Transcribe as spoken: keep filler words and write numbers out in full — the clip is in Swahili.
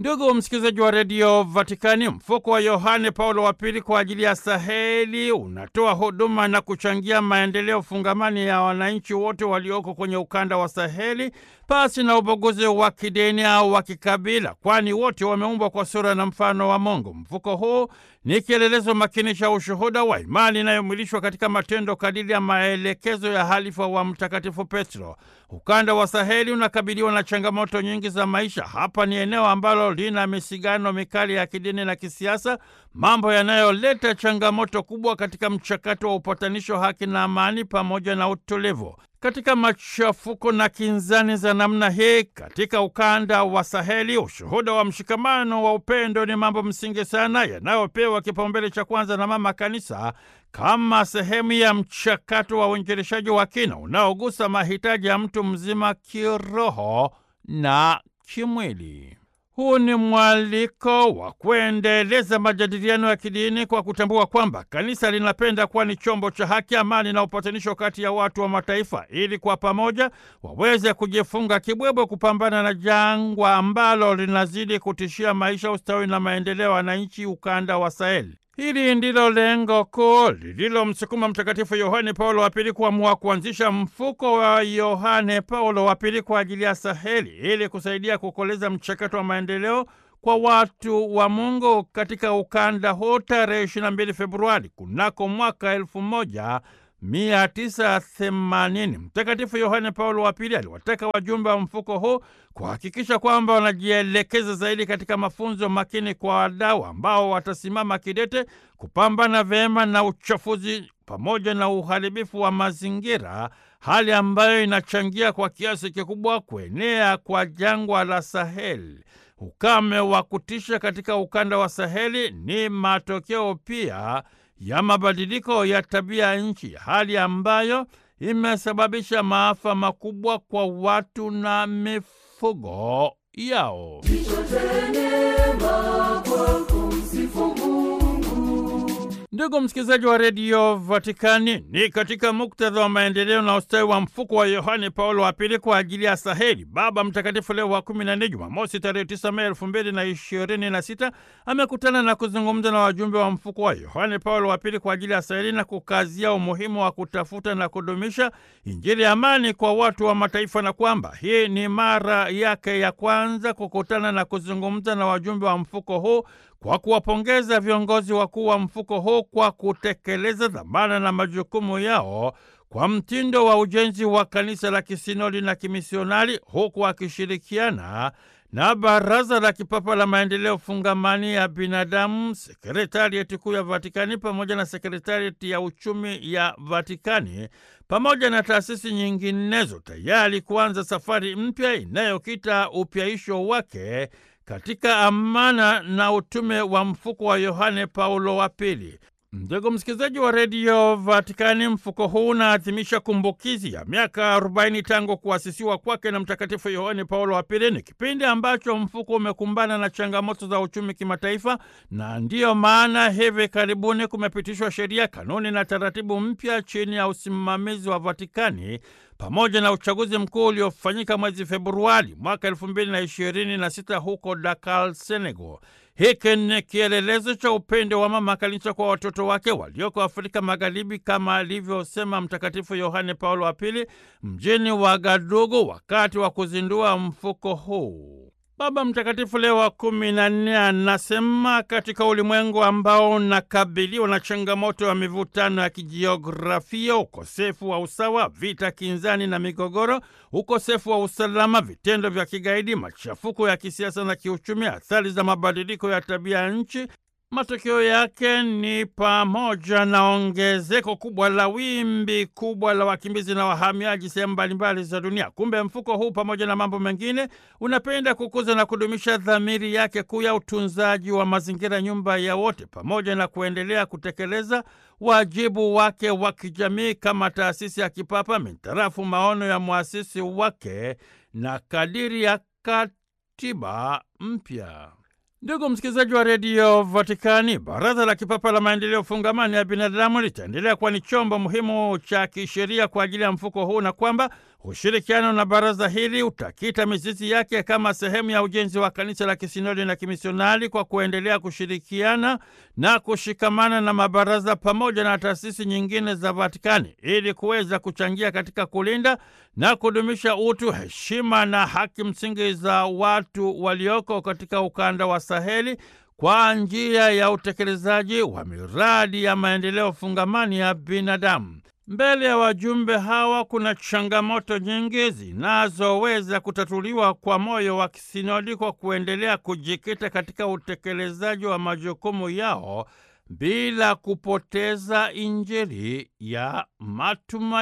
Ndugu msikilizaji wa redio Vatikani, mfuko wa Yohane Paulo wa Pili kwa ajili ya Saheli unatoa huduma na kuchangia maendeleo fungamani ya wananchi wote walioko kwenye ukanda wa Saheli pasi na ubaguzi wa kidini au wa kikabila, kwani wote wameumbwa kwa sura na mfano wa Mungu. Mfuko huu ni kielelezo makini cha ushuhuda wa imani inayomwilishwa katika matendo kadiri ya maelekezo ya halifa wa Mtakatifu Petro. Ukanda wa Saheli unakabiliwa na changamoto nyingi za maisha. Hapa ni eneo ambalo lina misigano mikali ya kidini na kisiasa, mambo yanayoleta changamoto kubwa katika mchakato wa upatanisho, haki na amani pamoja na utulivu. Katika machafuko na kinzani za namna hii katika ukanda wa Saheli, ushuhuda wa mshikamano wa upendo ni mambo msingi sana yanayopewa kipaumbele cha kwanza na Mama Kanisa kama sehemu ya mchakato wa uinjilishaji wa kina unaogusa mahitaji ya mtu mzima kiroho na kimwili. Huu ni mwaliko wa kuendeleza majadiliano ya kidini kwa kutambua kwamba kanisa linapenda kuwa ni chombo cha haki, amani na upatanisho kati ya watu wa mataifa, ili kwa pamoja waweze kujifunga kibwebwe kupambana na jangwa ambalo linazidi kutishia maisha, ustawi na maendeleo ya wananchi ukanda wa Saheli. Hili ndilo lengo kuu lililomsukuma Mtakatifu Yohane Paulo wa Pili kuamua kuanzisha mfuko wa Yohane Paulo wa Pili kwa ajili ya Saheli ili kusaidia kukoleza mchakato wa maendeleo kwa watu wa Mungu katika ukanda huu. Tarehe ishirini na mbili Februari kunako mwaka elfu moja mia tisa themanini Mtakatifu Yohane Paulo wa Pili aliwataka wajumbe wa mfuko huu kuhakikisha kwamba wanajielekeza zaidi katika mafunzo makini kwa wadau ambao watasimama kidete kupambana vyema na uchafuzi pamoja na uharibifu wa mazingira, hali ambayo inachangia kwa kiasi kikubwa kuenea kwa jangwa la Saheli. Ukame wa kutisha katika ukanda wa Saheli ni matokeo pia ya mabadiliko ya tabia nchi, hali ambayo imesababisha maafa makubwa kwa watu na mifugo yao. Ndugu msikilizaji wa redio Vatikani, ni katika muktadha wa maendeleo na ustawi wa mfuko wa Yohane Paulo wa Pili kwa ajili ya Saheli, Baba Mtakatifu Leo wa kumi na nne, Jumamosi tarehe tisa Mei elfu mbili na ishirini na sita, amekutana na kuzungumza na wajumbe wa mfuko wa Yohane Paulo wa Pili kwa ajili ya Saheli na kukazia umuhimu wa kutafuta na kudumisha Injili ya amani kwa watu wa mataifa, na kwamba hii ni mara yake ya kwanza kukutana na kuzungumza na wajumbe wa mfuko huu, kwa kuwapongeza viongozi wakuu wa mfuko huu kwa kutekeleza dhamana na majukumu yao kwa mtindo wa ujenzi wa kanisa la kisinodi na kimisionari, huku akishirikiana na Baraza la Kipapa la Maendeleo Fungamani ya Binadamu, Sekretarieti Kuu ya Vatikani pamoja na Sekretarieti ya Uchumi ya Vatikani pamoja na taasisi nyinginezo, tayari kuanza safari mpya inayokita upyaisho wake katika amana na utume wa mfuko wa Yohane Paulo wa Pili. Ndugu msikilizaji wa redio Vatikani, mfuko huu unaadhimisha kumbukizi ya miaka arobaini tangu kuasisiwa kwake na Mtakatifu Yohane Paulo wa Pili. Ni kipindi ambacho mfuko umekumbana na changamoto za uchumi kimataifa, na ndiyo maana hivi karibuni kumepitishwa sheria, kanuni na taratibu mpya chini ya usimamizi wa Vatikani, pamoja na uchaguzi mkuu uliofanyika mwezi Februari mwaka elfu mbili na ishirini na sita huko Dakar, Senegal. Hiki ni kielelezo cha upendo wa Mama Kanisa kwa watoto wake walioko Afrika Magharibi, kama alivyosema Mtakatifu Yohane Paulo wa Pili mjini Wagadugu wakati wa kuzindua mfuko huu. Baba Mtakatifu Leo wa kumi na nne anasema katika ulimwengu ambao unakabiliwa na changamoto ya mivutano ya kijiografia, ukosefu wa usawa, vita, kinzani na migogoro, ukosefu wa usalama, vitendo vya kigaidi, machafuko ya kisiasa na kiuchumi, athari za mabadiliko ya tabia ya nchi, matokeo yake ni pamoja na ongezeko kubwa la wimbi kubwa la wakimbizi na wahamiaji sehemu mbalimbali za dunia. Kumbe mfuko huu pamoja na mambo mengine unapenda kukuza na kudumisha dhamiri yake kuu ya utunzaji wa mazingira, nyumba ya wote, pamoja na kuendelea kutekeleza wajibu wake wa kijamii kama taasisi ya kipapa mintarafu maono ya muasisi wake na kadiri ya katiba mpya. Ndugu msikilizaji wa redio Vatikani, Baraza la Kipapa la Maendeleo Fungamani ya Binadamu litaendelea kuwa ni chombo muhimu cha kisheria kwa ajili ya mfuko huu, na kwamba Ushirikiano na baraza hili utakita mizizi yake kama sehemu ya ujenzi wa kanisa la kisinodi na kimisionari kwa kuendelea kushirikiana na kushikamana na mabaraza pamoja na taasisi nyingine za Vatikani ili kuweza kuchangia katika kulinda na kudumisha utu, heshima na haki msingi za watu walioko katika ukanda wa Saheli kwa njia ya utekelezaji wa miradi ya maendeleo fungamani ya binadamu. Mbele ya wajumbe hawa kuna changamoto nyingi zinazoweza kutatuliwa kwa moyo wa kisinodi kwa kuendelea kujikita katika utekelezaji wa majukumu yao bila kupoteza Injili ya matumaini.